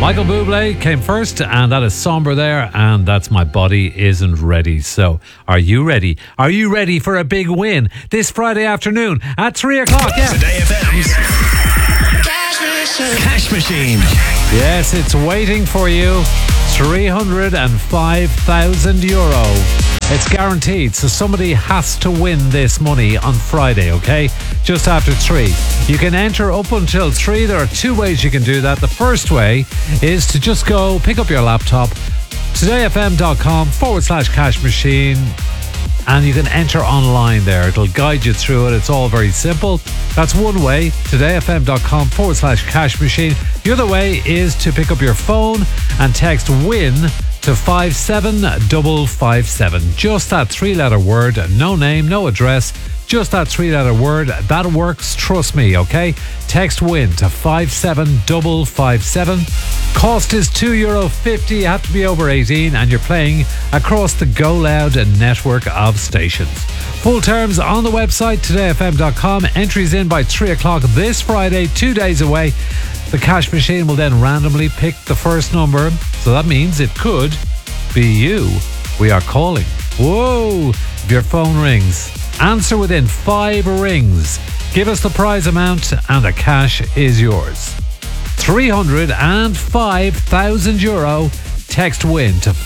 Michael Bublé came first, and that is Somber there, and that's My Body Isn't Ready. So, are you ready? Are you ready for a big win this Friday afternoon at 3 o'clock? Yeah. Today FM's Cash Machine. Yes, it's waiting for you. €305,000. It's guaranteed, so somebody has to win this money on Friday, okay? Just after 3. You can enter up until 3. There are 2 ways you can do that. The first way is to just go pick up your laptop, todayfm.com/cash machine, and you can enter online there. It'll guide you through it. It's all very simple. That's one way, todayfm.com/cash machine. The other way is to pick up your phone and text WIN to 57557. Just that 3-letter word, no name, no address, just that 3-letter word. That works, trust me, okay? Text WIN to 57557. Cost is €2.50. You have to be over 18 and you're playing across the Go Loud network of stations. Full terms on the website, todayfm.com. Entries in by 3 o'clock this Friday, 2 days away. The cash machine will then randomly pick the first number, so that means it could be you we are calling. Whoa! If your phone rings, answer within 5 rings. Give us the prize amount and the cash is yours. €305,000. Text WIN to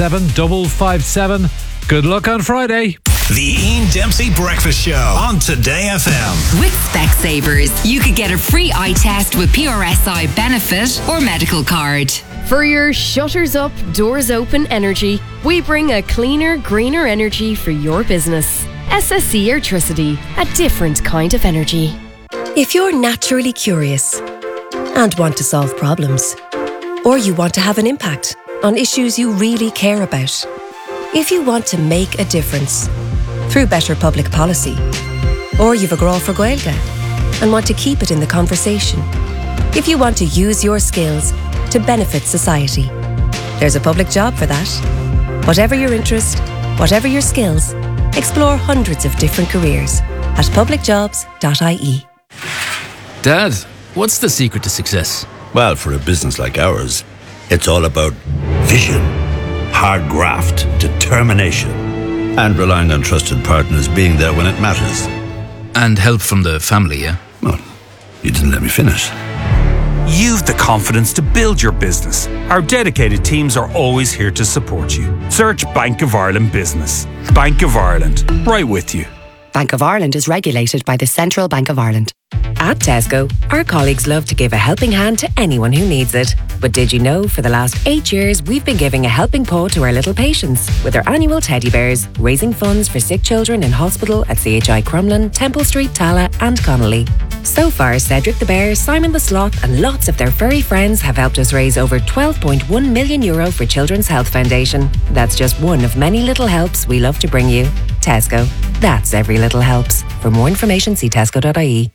57557. Good luck on Friday. The Ian Dempsey Breakfast Show on Today FM. With Specsavers, you could get a free eye test with PRSI benefit or medical card. For your shutters up, doors open energy, we bring a cleaner, greener energy for your business. SSE Airtricity, a different kind of energy. If you're naturally curious and want to solve problems, or you want to have an impact on issues you really care about, if you want to make a difference through better public policy, or you've a grá for Gaeilge and want to keep it in the conversation, if you want to use your skills to benefit society, there's a public job for that. Whatever your interest, whatever your skills, explore hundreds of different careers at publicjobs.ie. Dad, what's the secret to success? Well, for a business like ours, it's all about vision, hard graft, determination, and relying on trusted partners being there when it matters. And help from the family, yeah? Well, you didn't let me finish. You've the confidence to build your business. Our dedicated teams are always here to support you. Search Bank of Ireland Business. Bank of Ireland, right with you. Bank of Ireland is regulated by the Central Bank of Ireland. At Tesco, our colleagues love to give a helping hand to anyone who needs it. But did you know for the last 8 years we've been giving a helping paw to our little patients with our annual teddy bears, raising funds for sick children in hospital at CHI Crumlin, Temple Street, Tala and Connolly. So far, Cedric the Bear, Simon the Sloth and lots of their furry friends have helped us raise over €12.1 million for Children's Health Foundation. That's just one of many little helps we love to bring you. Tesco. That's every little helps. For more information, see tesco.ie.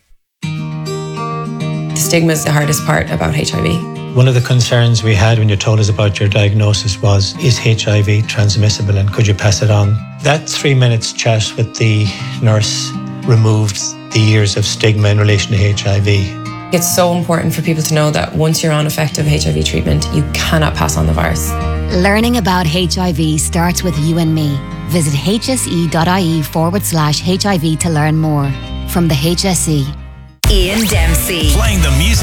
The stigma is the hardest part about HIV. One of the concerns we had when you told us about your diagnosis was, is HIV transmissible and could you pass it on? That 3 minutes chat with the nurse removed the years of stigma in relation to HIV. It's so important for people to know that once you're on effective HIV treatment, you cannot pass on the virus. Learning about HIV starts with you and me. Visit hse.ie/HIV to learn more. From the HSE. Ian Dempsey. Playing the music